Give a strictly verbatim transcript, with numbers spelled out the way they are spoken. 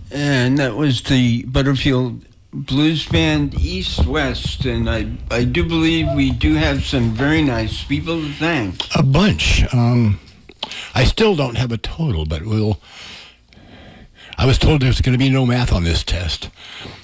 And that was the Butterfield Blues Band East West, and I I do believe we do have some very nice people to thank. A bunch. Um, I still don't have a total, but we'll. I was told there's going to be no math on this test.